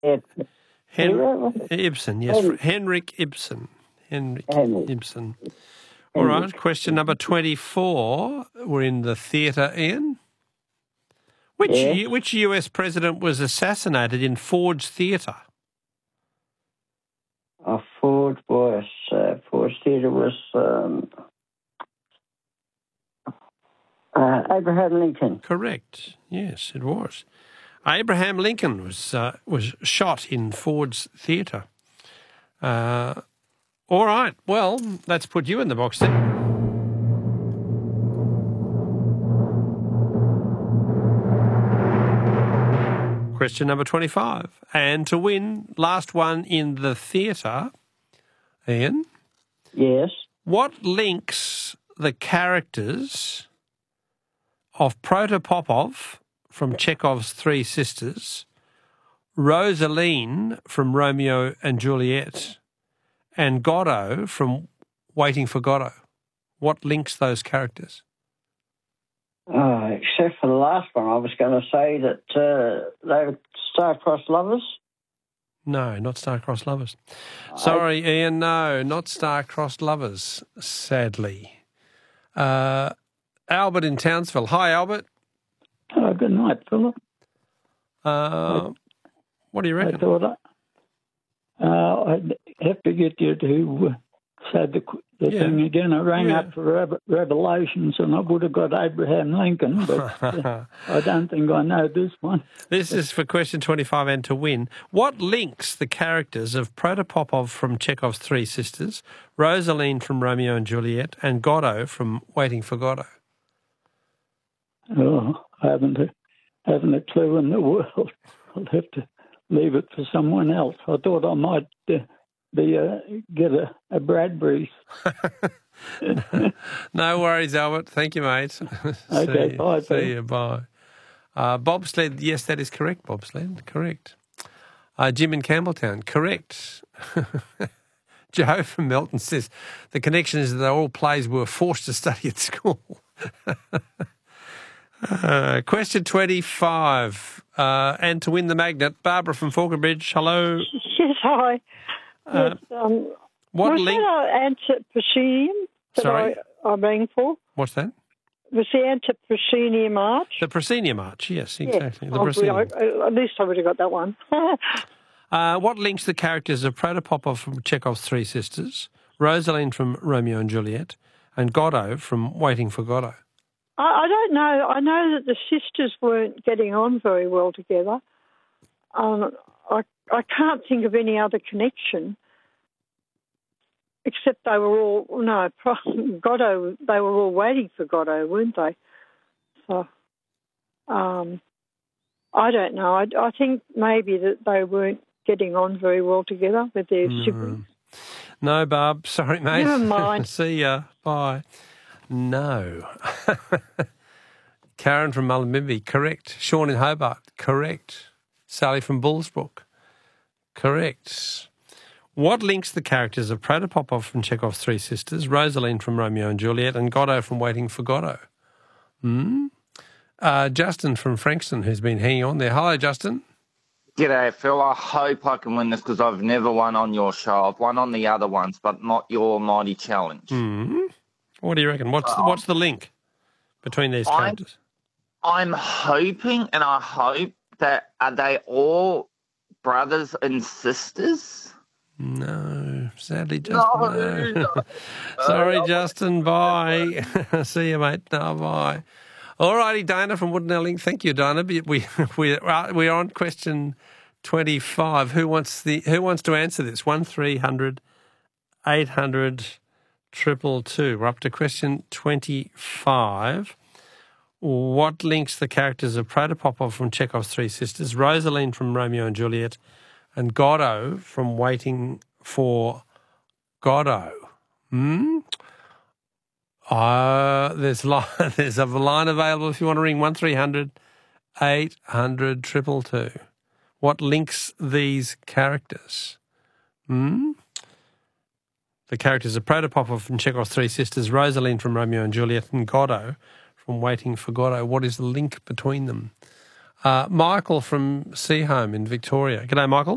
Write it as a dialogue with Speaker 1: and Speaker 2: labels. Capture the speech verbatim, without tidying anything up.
Speaker 1: Ibsen.
Speaker 2: Hen- Ibsen, yes. Henrik, Henrik Ibsen. Henrik, Henrik Ibsen. All Henrik. Right, question number twenty-four. We're in the theatre, Ian. Which,
Speaker 1: yes.
Speaker 2: U- which U S president was assassinated in Ford's Theatre?
Speaker 1: Uh, Ford was, uh, Ford's Theatre was um, uh, Abraham Lincoln.
Speaker 2: Correct. Yes, it was. Abraham Lincoln was uh, was shot in Ford's Theatre. Uh, all right. Well, let's put you in the box then. Question number twenty-five. And to win, last one in the theatre, Ian.
Speaker 1: Yes.
Speaker 2: What links the characters of Protopopov from Chekhov's Three Sisters, Rosaline from Romeo and Juliet, and Godot from Waiting for Godot? What links those characters?
Speaker 1: Uh, except for the last one, I was going to say that uh, they were star-crossed lovers.
Speaker 2: No, not star-crossed lovers. Sorry, I... Ian, no, not star-crossed lovers, sadly. Uh, Albert in Townsville. Hi, Albert.
Speaker 3: Oh, good night, Philip.
Speaker 2: Uh, what do you reckon?
Speaker 3: I thought I, uh, I'd have to get you to uh, say the, the
Speaker 2: yeah.
Speaker 3: thing again. I rang
Speaker 2: yeah.
Speaker 3: up for Re- Revelations and I would have got Abraham Lincoln, but uh, I don't think I know this one.
Speaker 2: This is for question twenty-five and to win. What links the characters of Protopopov from Chekhov's Three Sisters, Rosaline from Romeo and Juliet, and Godot from Waiting for Godot?
Speaker 3: Oh, I haven't a, haven't a clue in the world. I'll have to leave it for someone else. I thought I might uh, be uh, get a, a Bradbury.
Speaker 2: No worries, Albert. Thank you, mate.
Speaker 3: Okay,
Speaker 2: see,
Speaker 3: bye.
Speaker 2: See bye. you, bye. Uh, bobsled, yes, that is correct, bobsled, correct. Uh, Jim in Campbelltown, correct. Joe from Melton says, the connection is that all plays were forced to study at school. Uh, question twenty-five, uh, and to win the magnet, Barbara from Falconbridge. Hello.
Speaker 4: Yes, hi.
Speaker 2: Uh,
Speaker 4: yes, um,
Speaker 2: what
Speaker 4: was
Speaker 2: link?
Speaker 4: that antiprocenium that
Speaker 2: Sorry?
Speaker 4: I, I rang for?
Speaker 2: What's that?
Speaker 4: Was the antiprocenium arch?
Speaker 2: The proscenium arch, yes, exactly.
Speaker 4: Yeah.
Speaker 2: The
Speaker 4: Oh,
Speaker 2: proscenium.
Speaker 4: I, at least I would have got that one.
Speaker 2: uh, what links the characters of Protopopov from Chekhov's Three Sisters, Rosaline from Romeo and Juliet, and Godot from Waiting for Godot?
Speaker 4: I, I don't know. I know that the sisters weren't getting on very well together. Um, I I can't think of any other connection except they were all no Godot. They were all waiting for Godot, weren't they? So, um, I don't know. I, I think maybe that they weren't getting on very well together with their
Speaker 2: Mm.
Speaker 4: siblings.
Speaker 2: No, Barb. Sorry, mate.
Speaker 4: Never mind.
Speaker 2: See ya. Bye. No. Karen from Mullumbimby, correct. Sean in Hobart, correct. Sally from Bullsbrook, correct. What links the characters of Protopopov from Chekhov's Three Sisters, Rosaline from Romeo and Juliet, and Godot from Waiting for Godot? Hmm? Uh, Justin from Frankston, who's been hanging on there. Hello, Justin.
Speaker 5: G'day, Phil. I hope I can win this because I've never won on your show. I've won on the other ones, but not your mighty challenge.
Speaker 2: Hmm? What do you reckon? What's the, what's the link between these
Speaker 5: I'm,
Speaker 2: characters?
Speaker 5: I'm hoping and I hope that are they all brothers and sisters?
Speaker 2: No, sadly, Justin. No.
Speaker 5: No.
Speaker 2: Sorry,
Speaker 5: Uh,
Speaker 2: Justin. Bye. See you, mate. No, bye. All righty, Dana from Woodnelling. Thank you, Dana. We we we're on question twenty-five. Who wants the Who wants to answer this? One three hundred eight hundred triple two. We're up to question twenty-five. What links the characters of Protopopov from Chekhov's Three Sisters, Rosaline from Romeo and Juliet, and Godot from Waiting for Godot? Hmm? Uh, there's, line, there's a line available if you want to ring one three hundred eight hundred two two two. What links these characters? Hmm? The characters are Protopopov from Chekhov's Three Sisters, Rosaline from Romeo and Juliet, and Godot from Waiting for Godot. What is the link between them? Uh, Michael from Seaholme in Victoria. G'day, Michael.